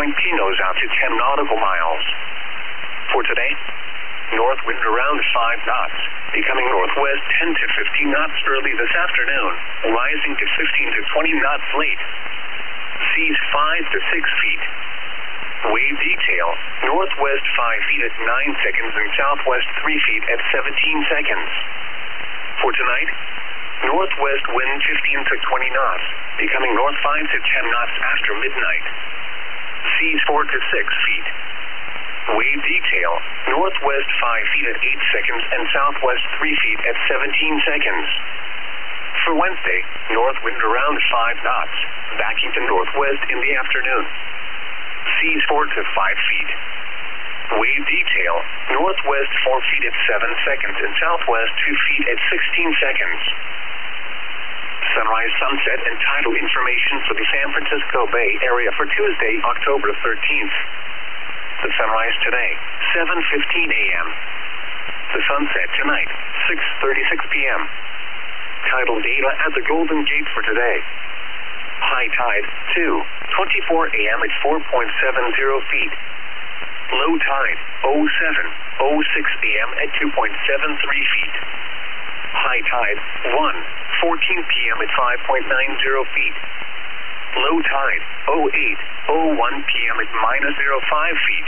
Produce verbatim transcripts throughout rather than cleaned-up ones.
Point Pinos out to ten nautical miles. For today, north wind around five knots, becoming northwest ten to fifteen knots early this afternoon, rising to fifteen to twenty knots late. Seas five to six feet. Wave detail, northwest five feet at nine seconds and southwest three feet at seventeen seconds. For tonight, northwest wind fifteen to twenty knots, becoming north five to ten knots after midnight. Seas four to six feet. Wave detail, northwest five feet at eight seconds and southwest three feet at seventeen seconds. For Wednesday, north wind around five knots, backing to northwest in the afternoon. Seas four to five feet. Wave detail, northwest four feet at seven seconds and southwest two feet at sixteen seconds. Sunrise, sunset, and tidal information for the San Francisco Bay Area for Tuesday, October thirteenth. The sunrise today, seven fifteen a m The sunset tonight, six thirty-six p m Tidal data at the Golden Gate for today. High tide, two twenty-four a m at four point seven zero feet. Low tide, oh seven oh six a m at two point seven three feet. High tide, one fourteen p m at five point nine zero feet. Low tide, oh eight oh one p m at minus zero five feet.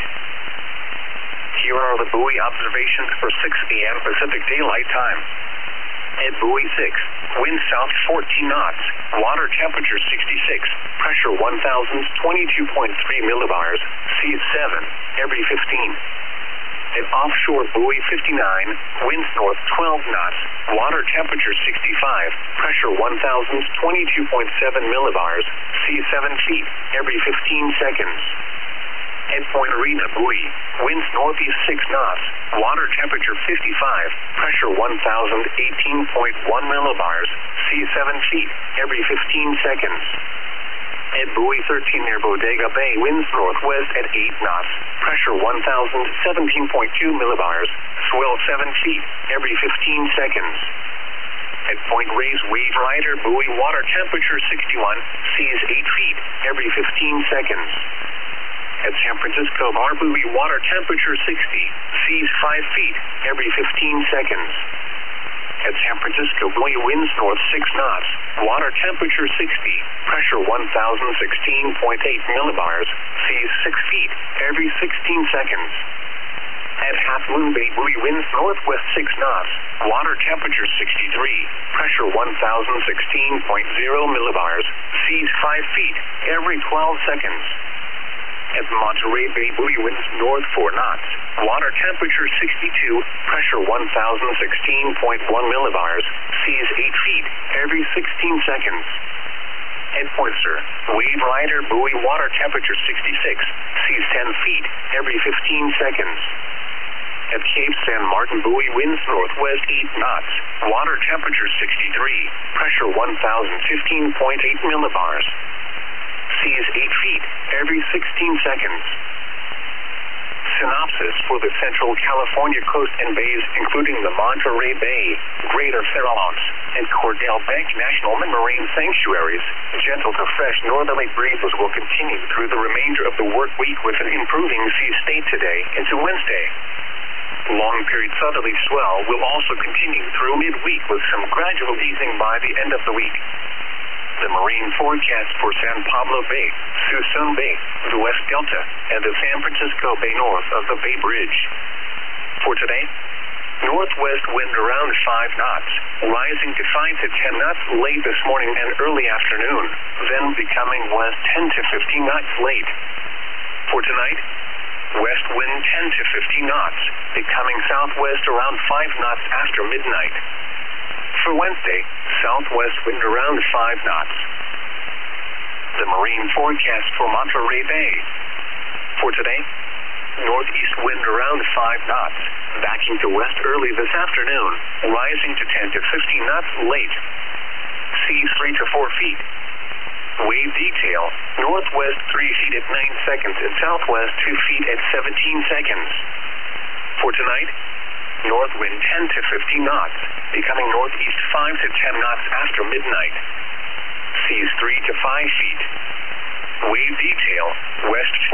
Here are the buoy observations for six a m Pacific Daylight Time. At buoy six, wind south fourteen knots, water temperature sixty-six, pressure one thousand twenty-two point three millibars, seas seven, every fifteen. At offshore buoy fifty-nine, winds north twelve knots, water temperature sixty-five, pressure one thousand twenty-two point seven millibars, seas seven feet, every fifteen seconds. At Point Arena buoy, winds northeast six knots, water temperature fifty-five, pressure one thousand eighteen point one millibars, seas seven feet, every fifteen seconds. At buoy thirteen near Bodega Bay, winds northwest at eight knots, pressure one thousand seventeen point two millibars, swell seven feet, every fifteen seconds. At Point Reyes Wave Rider buoy, water temperature sixty-one, seas eight feet, every fifteen seconds. At San Francisco Bar buoy, water temperature sixty, seas five feet, every fifteen seconds. At San Francisco buoy, winds north six knots, water temperature sixty, pressure one thousand sixteen point eight millibars, seas six feet, every sixteen seconds. At Half Moon Bay buoy, winds northwest six knots, water temperature sixty-three, pressure one thousand sixteen point zero millibars, seas five feet, every twelve seconds. At Monterey Bay buoy, winds north four knots, water temperature sixty-two, pressure one thousand sixteen point one millibars, seas eight feet, every sixteen seconds. At Pointer, Wave Rider buoy, water temperature sixty-six, seas ten feet, every fifteen seconds. At Cape San Martin buoy, winds northwest eight knots, water temperature sixty-three, pressure one thousand fifteen point eight millibars. Seas eight feet, every sixteen seconds. Synopsis for the Central California coast and bays, including the Monterey Bay, Greater Farallones, and Cordell Bank National Marine Sanctuaries. Gentle to fresh northerly breezes will continue through the remainder of the work week with an improving sea state today into Wednesday. Long-period southerly swell will also continue through midweek with some gradual easing by the end of the week. The marine forecast for San Pablo Bay, Suisun Bay, the West Delta, and the San Francisco Bay north of the Bay Bridge. For today, northwest wind around five knots, rising to five to ten knots late this morning and early afternoon, then becoming west ten to fifteen knots late. For tonight, west wind ten to fifteen knots, becoming southwest around five knots after midnight. For Wednesday, southwest wind around five knots. The marine forecast for Monterey Bay. For today, northeast wind around five knots, backing to west early this afternoon, rising to ten to fifteen knots late. Seas three to four feet. Wave detail, northwest three feet at nine seconds and southwest two feet at seventeen seconds. For tonight, north wind ten to fifteen knots, becoming northeast five to ten knots after midnight. Seas three to five feet. Wave detail, west